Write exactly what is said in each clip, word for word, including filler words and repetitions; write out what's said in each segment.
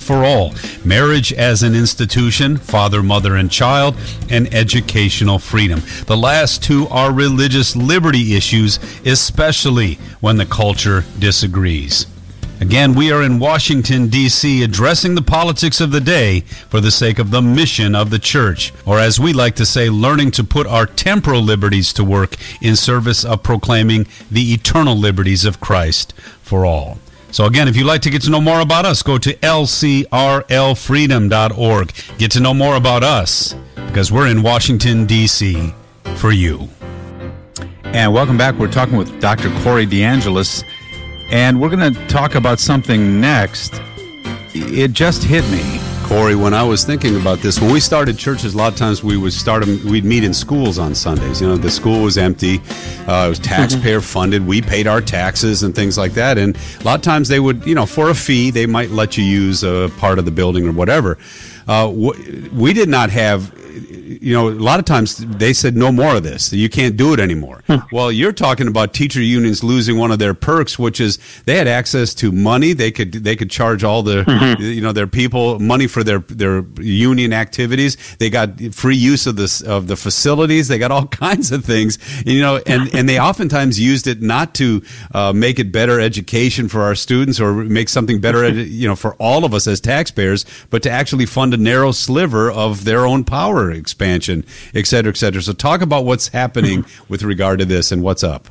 for all, marriage as an institution, father, mother, and child, and educational freedom. The last two are religious liberty issues, especially when the culture disagrees. Again, we are in Washington, D C, addressing the politics of the day for the sake of the mission of the church, or as we like to say, learning to put our temporal liberties to work in service of proclaiming the eternal liberties of Christ for all. So again, if you'd like to get to know more about us, go to L C R L freedom dot org. Get to know more about us, because we're in Washington, D C for you. And welcome back. We're talking with Doctor Corey DeAngelis. And we're going to talk about something next. It just hit me. Corey, when I was thinking about this, when we started churches, a lot of times we would start them, we'd meet in schools on Sundays. You know, the school was empty. Uh, it was taxpayer funded. We paid our taxes and things like that. And a lot of times they would, you know, for a fee, they might let you use a part of the building or whatever. Uh, we did not have, you know, a lot of times they said no more of this. You can't do it anymore. Hmm. Well, you're talking about teacher unions losing one of their perks, which is they had access to money. They could they could charge all the mm-hmm. you know their people money for their their union activities. They got free use of this of the facilities. They got all kinds of things. You know, and and they oftentimes used it not to uh, make it better education for our students or make something better, you know, for all of us as taxpayers, but to actually fund a narrow sliver of their own power expansion, et cetera, et cetera. So talk about what's happening with regard to this and what's up.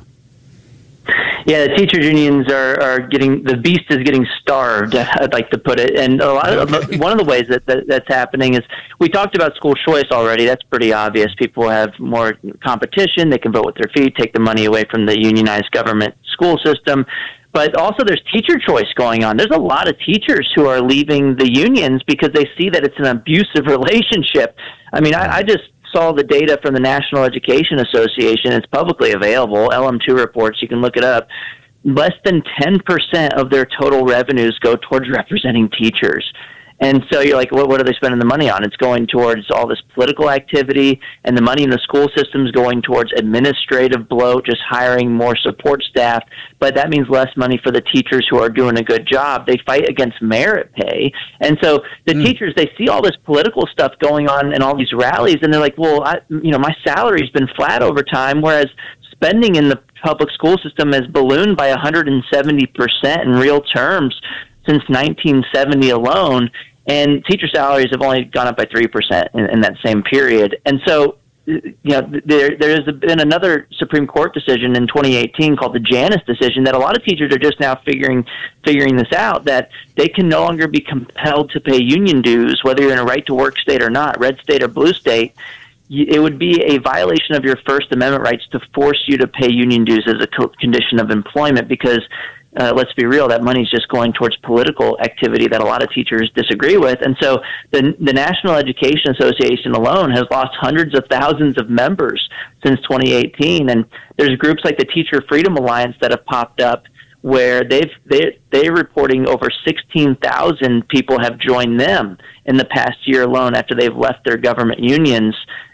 Yeah, the teachers unions are, are getting, the beast is getting starved, I'd like to put it. And a lot of, okay. one of the ways that, that that's happening is, we talked about school choice already. That's pretty obvious. People have more competition. They can vote with their feet, take the money away from the unionized government school system. But also there's teacher choice going on. There's a lot of teachers who are leaving the unions because they see that it's an abusive relationship. I mean, I, I just saw the data from the National Education Association. It's publicly available, L M two reports. You can look it up. Less than ten percent of their total revenues go towards representing teachers. And so you're like, what, what are they spending the money on? It's going towards all this political activity, and the money in the school system is going towards administrative bloat, just hiring more support staff. But that means less money for the teachers who are doing a good job. They fight against merit pay. And so the mm. teachers, they see all this political stuff going on in all these rallies, and they're like, well, I, you know, my salary's been flat over time, whereas spending in the public school system has ballooned by one hundred seventy percent in real terms since nineteen seventy alone, and teacher salaries have only gone up by three percent in, in that same period. And so, you know, there there has been another Supreme Court decision in twenty eighteen called the Janus decision that a lot of teachers are just now figuring figuring this out, that they can no longer be compelled to pay union dues, whether you're in a right-to-work state or not, red state or blue state. It would be a violation of your First Amendment rights to force you to pay union dues as a co- condition of employment, because Uh, let's be real, that money is just going towards political activity that a lot of teachers disagree with. And so the, the National Education Association alone has lost hundreds of thousands of members since twenty eighteen. And there's groups like the Teacher Freedom Alliance that have popped up where they've, they, they're reporting over sixteen thousand people have joined them in the past year alone after they've left their government unions.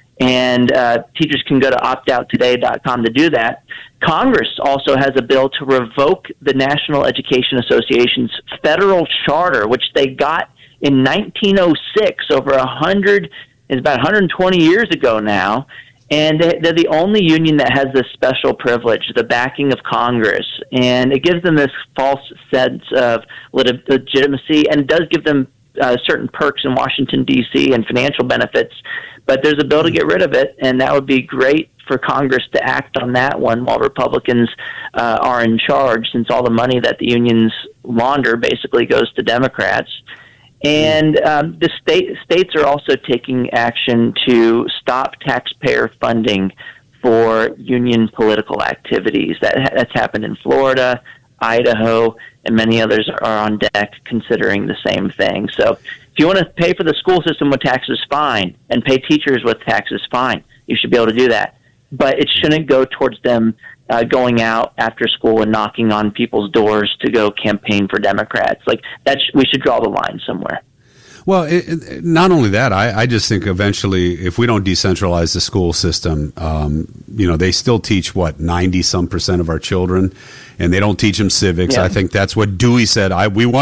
And uh, teachers can go to opt out today dot com to do that. Congress also has a bill to revoke the National Education Association's federal charter, which they got in nineteen oh six, over a hundred, it's about one hundred twenty years ago now. And they're the only union that has this special privilege, the backing of Congress. And it gives them this false sense of legitimacy, and it does give them uh, certain perks in Washington, D C and financial benefits. But there's a bill to get rid of it, and that would be great for Congress to act on that one while Republicans uh, are in charge, since all the money that the unions launder basically goes to Democrats. And um, the state states are also taking action to stop taxpayer funding for union political activities. That that's happened in Florida, Idaho, and many others are on deck considering the same thing. So if you want to pay for the school system with taxes, fine, and pay teachers with taxes, fine. You should be able to do that. But it shouldn't go towards them uh, going out after school and knocking on people's doors to go campaign for Democrats. Like, that sh- we should draw the line somewhere. Well, it, it, not only that, I, I just think eventually, if we don't decentralize the school system, um, you know, they still teach, what, ninety-some percent of our children, and they don't teach them civics. Yeah. I think that's what Dewey said. I We want